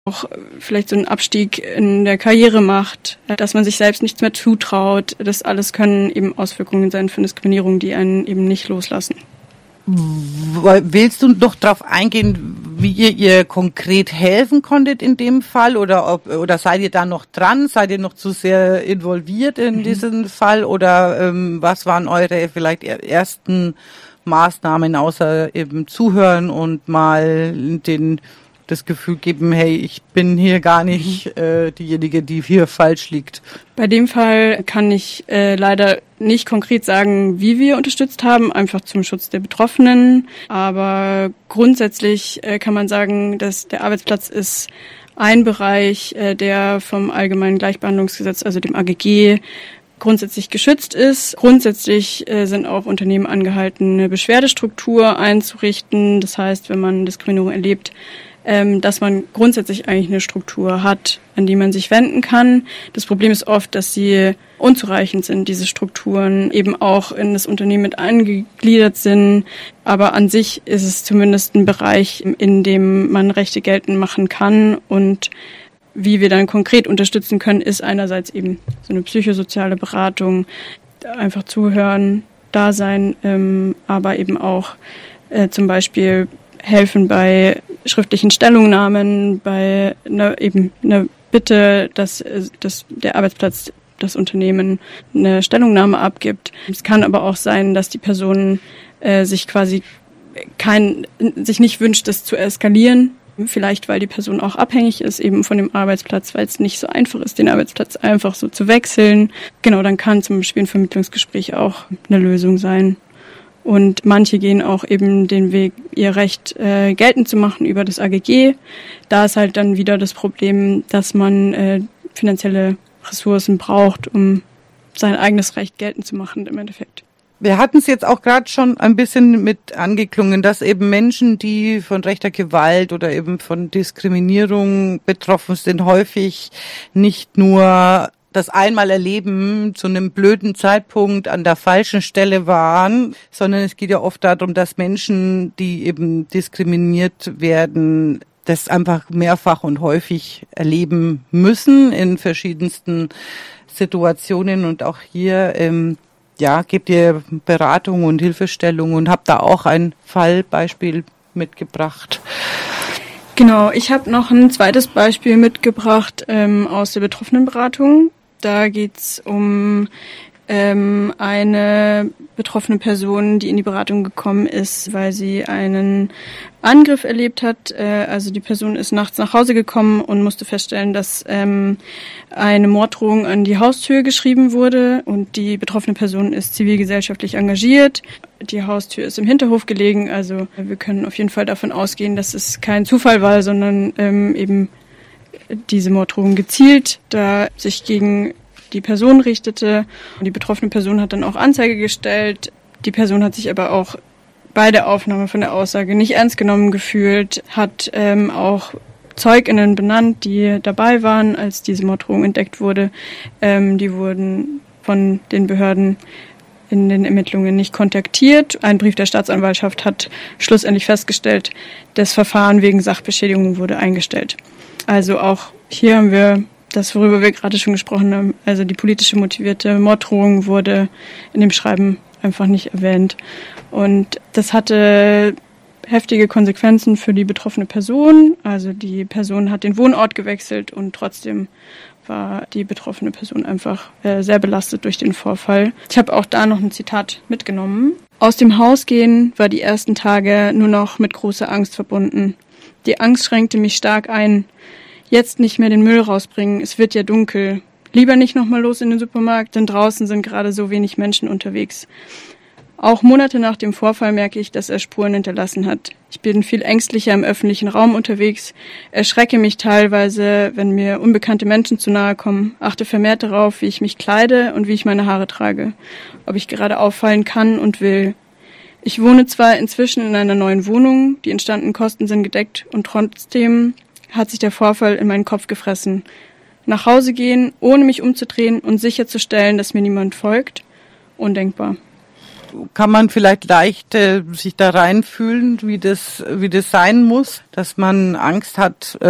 auch vielleicht so einen Abstieg in der Karriere macht, dass man sich selbst nichts mehr zutraut. Das alles können eben Auswirkungen sein von Diskriminierung, die einen eben nicht loslassen. Willst du noch darauf eingehen, wie ihr konkret helfen konntet in dem Fall oder seid ihr da noch dran? Seid ihr noch zu sehr involviert in diesen Fall oder was waren eure vielleicht ersten Maßnahmen außer eben zuhören und mal das Gefühl geben, hey, ich bin hier gar nicht diejenige, die hier falsch liegt? Bei dem Fall kann ich leider nicht konkret sagen, wie wir unterstützt haben, einfach zum Schutz der Betroffenen. Aber grundsätzlich kann man sagen, dass der Arbeitsplatz ist ein Bereich, der vom Allgemeinen Gleichbehandlungsgesetz, also dem AGG, grundsätzlich geschützt ist. Grundsätzlich sind auch Unternehmen angehalten, eine Beschwerdestruktur einzurichten. Das heißt, wenn man Diskriminierung erlebt, dass man grundsätzlich eigentlich eine Struktur hat, an die man sich wenden kann. Das Problem ist oft, dass sie unzureichend sind, diese Strukturen, eben auch in das Unternehmen mit eingegliedert sind. Aber an sich ist es zumindest ein Bereich, in dem man Rechte geltend machen kann. Und wie wir dann konkret unterstützen können, ist einerseits eben so eine psychosoziale Beratung, einfach zuhören, da sein, aber eben auch zum Beispiel helfen bei schriftlichen Stellungnahmen, bei einer Bitte, dass der Arbeitsplatz, das Unternehmen eine Stellungnahme abgibt. Es kann aber auch sein, dass die Person sich nicht wünscht, das zu eskalieren. Vielleicht, weil die Person auch abhängig ist eben von dem Arbeitsplatz, weil es nicht so einfach ist, den Arbeitsplatz einfach so zu wechseln. Genau, dann kann zum Beispiel ein Vermittlungsgespräch auch eine Lösung sein. Und manche gehen auch eben den Weg, ihr Recht geltend zu machen über das AGG. Da ist halt dann wieder das Problem, dass man finanzielle Ressourcen braucht, um sein eigenes Recht geltend zu machen im Endeffekt. Wir hatten es jetzt auch gerade schon ein bisschen mit angeklungen, dass eben Menschen, die von rechter Gewalt oder eben von Diskriminierung betroffen sind, häufig nicht nur das einmal erleben, zu einem blöden Zeitpunkt an der falschen Stelle waren, sondern es geht ja oft darum, dass Menschen, die eben diskriminiert werden, das einfach mehrfach und häufig erleben müssen in verschiedensten Situationen. Und auch hier gebt ihr Beratung und Hilfestellung und habt da auch ein Fallbeispiel mitgebracht. Genau, ich habe noch ein zweites Beispiel mitgebracht aus der Betroffenenberatung. Da geht's um eine betroffene Person, die in die Beratung gekommen ist, weil sie einen Angriff erlebt hat. Also die Person ist nachts nach Hause gekommen und musste feststellen, dass eine Morddrohung an die Haustür geschrieben wurde und die betroffene Person ist zivilgesellschaftlich engagiert. Die Haustür ist im Hinterhof gelegen, also wir können auf jeden Fall davon ausgehen, dass es kein Zufall war, sondern eben diese Morddrohung gezielt da sich gegen die Person richtete. Und die betroffene Person hat dann auch Anzeige gestellt. Die Person hat sich aber auch bei der Aufnahme von der Aussage nicht ernst genommen gefühlt, hat auch ZeugInnen benannt, die dabei waren, als diese Morddrohung entdeckt wurde. Die wurden von den Behörden in den Ermittlungen nicht kontaktiert. Ein Brief der Staatsanwaltschaft hat schlussendlich festgestellt, das Verfahren wegen Sachbeschädigung wurde eingestellt. Also auch hier haben wir das, worüber wir gerade schon gesprochen haben, also die politische motivierte Morddrohung wurde in dem Schreiben einfach nicht erwähnt. Und das hatte heftige Konsequenzen für die betroffene Person. Also die Person hat den Wohnort gewechselt und trotzdem war die betroffene Person einfach sehr belastet durch den Vorfall. Ich habe auch da noch ein Zitat mitgenommen. Aus dem Haus gehen war die ersten Tage nur noch mit großer Angst verbunden. Die Angst schränkte mich stark ein. Jetzt nicht mehr den Müll rausbringen, es wird ja dunkel. Lieber nicht nochmal los in den Supermarkt, denn draußen sind gerade so wenig Menschen unterwegs. Auch Monate nach dem Vorfall merke ich, dass er Spuren hinterlassen hat. Ich bin viel ängstlicher im öffentlichen Raum unterwegs, erschrecke mich teilweise, wenn mir unbekannte Menschen zu nahe kommen, achte vermehrt darauf, wie ich mich kleide und wie ich meine Haare trage, ob ich gerade auffallen kann und will. Ich wohne zwar inzwischen in einer neuen Wohnung, die entstandenen Kosten sind gedeckt und trotzdem hat sich der Vorfall in meinen Kopf gefressen. Nach Hause gehen, ohne mich umzudrehen und sicherzustellen, dass mir niemand folgt, undenkbar. Kann man vielleicht leicht sich da reinfühlen, wie das sein muss, dass man Angst hat,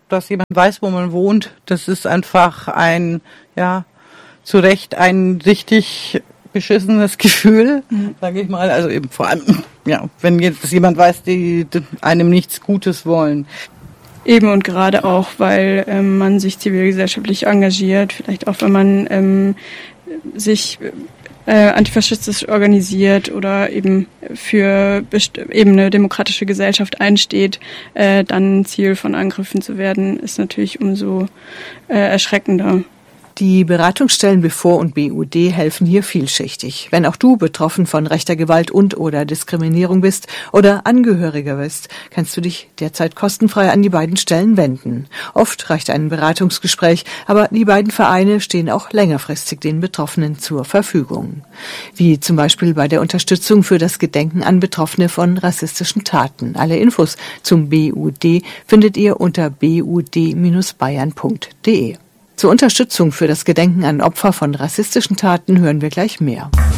dass jemand weiß, wo man wohnt, das ist einfach zu Recht ein richtig beschissenes Gefühl, sage ich mal. Also eben vor allem, wenn jetzt jemand weiß, die einem nichts Gutes wollen. Eben und gerade auch, weil man sich zivilgesellschaftlich engagiert, vielleicht auch, wenn man sich antifaschistisch organisiert oder eben für eben eine demokratische Gesellschaft einsteht, dann Ziel von Angriffen zu werden, ist natürlich umso erschreckender. Die Beratungsstellen BEFOR und BUD helfen hier vielschichtig. Wenn auch du betroffen von rechter Gewalt und/oder Diskriminierung bist oder Angehöriger bist, kannst du dich derzeit kostenfrei an die beiden Stellen wenden. Oft reicht ein Beratungsgespräch, aber die beiden Vereine stehen auch längerfristig den Betroffenen zur Verfügung. Wie zum Beispiel bei der Unterstützung für das Gedenken an Betroffene von rassistischen Taten. Alle Infos zum BUD findet ihr unter bud-bayern.de. Zur Unterstützung für das Gedenken an Opfer von rassistischen Taten hören wir gleich mehr.